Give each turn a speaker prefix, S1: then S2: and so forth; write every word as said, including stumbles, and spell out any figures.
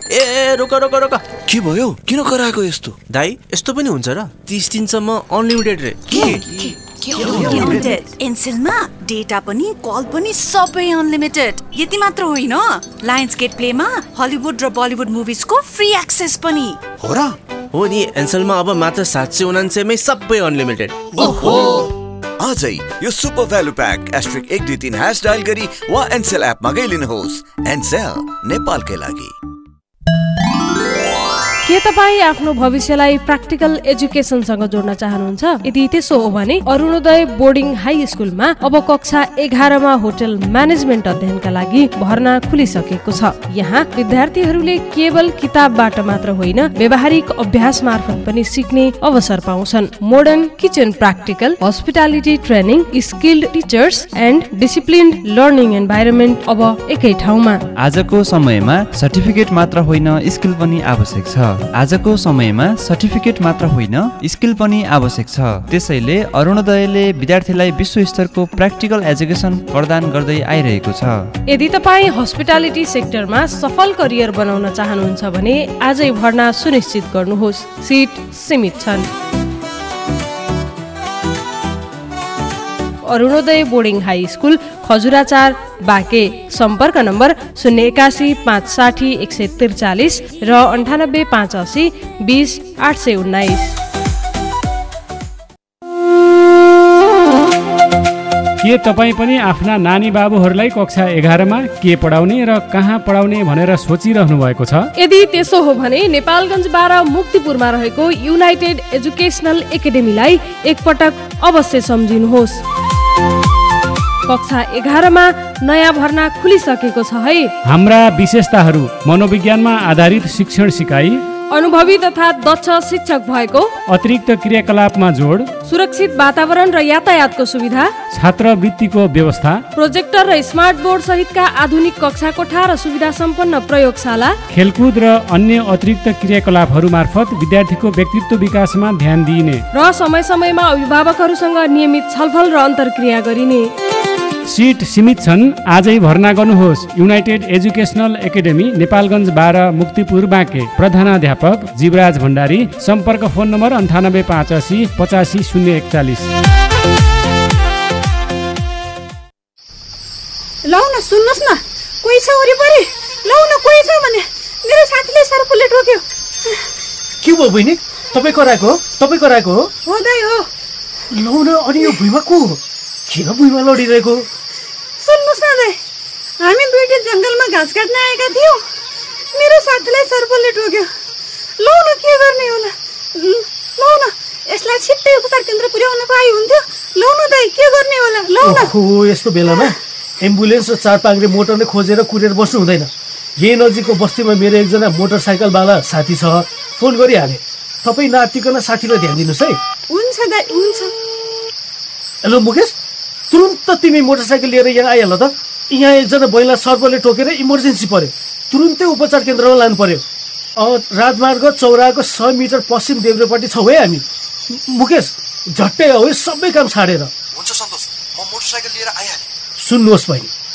S1: ए रोक रोक रोक
S2: के भयो? किन कराएको यस्तो?
S1: दाइ यस्तो पनि हुन्छ र? तीस दिनसम्म अनलिमिटेड रे
S3: एनसेलमा डेटा पनि कल पनि सबै अनलिमिटेड। यति मात्र होइन, लायन्स गेट प्लेमा हलिउड र बलिउड मुभिजको फ्री एक्सेस पनि
S2: हो र?
S1: हो नि, एनसेलमा अब मात्र सात सय उनान्सयमै सबै अनलिमिटेड।
S2: ओहो, आजै यो सुपर भ्यालु प्याक एस्ट्रिक एक दुई तीन ह्यास डायल गरी वा एनसेल एपमा गइलिनुहोस्। एनसेल, नेपालकै लागि।
S4: के तपाईँ आफ्नो भविष्यलाई प्र्याक्टिकल एजुकेसनसँग जोड्न चाहनुहुन्छ? यदि त्यसो हो भने अरुणोदय बोर्डिङ हाई स्कुलमा अब कक्षा एघारमा होटल म्यानेजमेन्ट अध्ययनका लागि भर्ना खुलिसकेको छ। यहाँ विद्यार्थीहरूले केवल किताबबाट मात्र होइन, व्यावहारिक अभ्यास मार्फत पनि सिक्ने अवसर पाउँछन्। Modern kitchen practical, hospitality training, skilled teachers and disciplined learning environment अब एकै ठाउँमा।
S5: आजको समयमा सर्टिफिकेट मात्र होइन, स्किल पनि आवश्यक छ। आजको समयमा सर्टिफिकेट मात्र होइन, स्किल पनि आवश्यक छ। त्यसैले अरुणोदयले विद्यार्थीलाई विश्व स्तरको प्र्याक्टिकल एजुकेसन प्रदान गर्दै आइरहेको छ।
S4: यदि तपाईँ हस्पिटालिटी सेक्टरमा सफल करियर बनाउन चाहनुहुन्छ भने आजै भर्ना सुनिश्चित गर्नुहोस्। सिट सीमित छन्। Arunoday boarding high school, खजुराचार, Banke. सम्पर्क नम्बर शून्य एकासी पाँच साठी एक सय त्रिचालिस र अन्ठानब्बे पाँच असी बिस आठ सय उन्नाइस।
S6: के तपाईँ पनि आफ्ना नानी बाबुहरूलाई कक्षा एघारमा के पढाउने र कहाँ पढाउने भनेर सोचिरहनु भएको छ?
S4: यदि त्यसो हो भने नेपालगञ्ज बाह्र मुक्तिपुरमा रहेको युनाइटेड एजुकेसनल एकाडेमीलाई एकपटक अवश्य सम्झिनुहोस्। कक्षा एघारमा नयाँ भर्ना खुलिसकेको छ है।
S6: हाम्रा विशेषताहरू मनोविज्ञानमा आधारित शिक्षण सिकाइ,
S4: अनुभवी तथा दक्ष शिक्षक भएको,
S6: अतिरिक्त क्रियाकलापमा जोड,
S4: सुरक्षित वातावरण र यातायातको सुविधा,
S6: छात्रवृत्तिको व्यवस्था,
S4: प्रोजेक्टर र स्मार्ट बोर्ड सहितका आधुनिक कक्षा कोठा र सुविधा सम्पन्न प्रयोगशाला,
S6: खेलकुद र अन्य अतिरिक्त क्रियाकलापहरू मार्फत विद्यार्थीको व्यक्तित्व विकासमा ध्यान दिइने
S4: र समय समयमा अभिभावकहरूसँग नियमित छलफल र अन्तर्क्रिया गरिने।
S6: सिट सीमित छन्। आजै भर्ना गर्नुहोस्। युनाइटेड एजुकेसनल एकाडेमी, नेपालगञ्ज बाह्र मुक्तिपुर, बाँके। प्रधानाध्यापक जीवराज भण्डारी। सम्पर्क फोन नम्बर अन्ठानब्बे पाँच असी पचासी शून्य एकचालिस।
S7: लौ न, सुन्नुहोस् न, कोही छ वरिपरि? लौ न, कोही छ भने मेरो साथीले सर्पले टोक्यो।
S8: के भयो बहिनी? तपाईँ कराएको हो? तपाईँ कराएको हो?
S7: हो दाइ, हो।
S8: लौ न, अनि यो भुइँमा को हो? किन भुइँमा लडिरहेको?
S7: सुन्नुहोस् न दाइ, हामी दुईटा जङ्गलमा घाँस काट्न आएका थियौँ। मेरो साथीलाई सर्पले टोक्यो। लौ न, के गर्ने होला? लौ न, यसलाई छिट्टै उपचार केन्द्र पुर्याउन पाए हुन्थ्यो। लौ न दाइ, के गर्ने होला? लौ न।
S8: ओहो, यस्तो बेलामा एम्बुलेन्स र चार पाङ्ग्रे मोटरले खोजेर कुरेर बस्नु हुँदैन। यही नजिकको बस्तीमा मेरो एकजना मोटरसाइकलवाला साथी छ, फोन गरिहाले। तपाईँ नातिकन साथीलाई ध्यान दिनुहोस् है।
S7: हुन्छ दाइ, हुन्छ।
S8: हेलो मुकेश, तुरुन्त तिमी मोटरसाइकल लिएर यहाँ आइहाल त। यहाँ एकजना महिला सर्पले टोकेर इमर्जेन्सी पर्यो, तुरुन्तै उपचार केन्द्रमा लानु पर्यो। राजमार्ग चौराको सय मिटर पश्चिम देब्रेपट्टि छौँ है हामी। मुकेश, झट्टै हो, सबै काम छाडेर।
S2: हुन्छ सन्तोष, म मोटरसाइकल लिएर आइहालेँ।
S8: सुन्नुहोस् बहिनी,